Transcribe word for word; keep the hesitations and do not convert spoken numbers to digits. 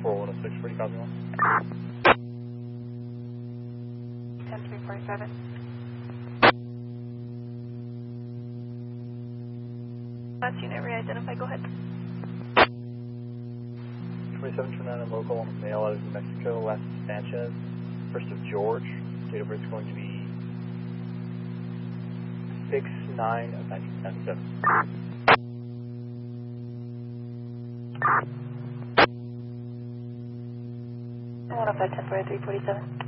four one oh six, where do you copy one? ten three forty-seven. Last unit re-identify, go ahead. twenty-seven twenty-nine local on a mail out of New Mexico, last Sanchez, first of George. Date of birth is going to be six nine of nineteen seventy-seven. one oh five ten forty-three forty-seven.